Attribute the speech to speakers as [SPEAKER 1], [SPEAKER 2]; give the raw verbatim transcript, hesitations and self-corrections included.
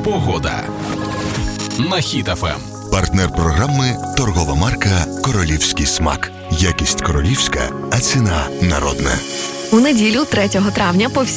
[SPEAKER 1] Погода на Хіт еф ем.
[SPEAKER 2] Партнер програми – торгова марка «Королівський смак». Якість королівська, а ціна народна.
[SPEAKER 3] У неділю третього травня по всій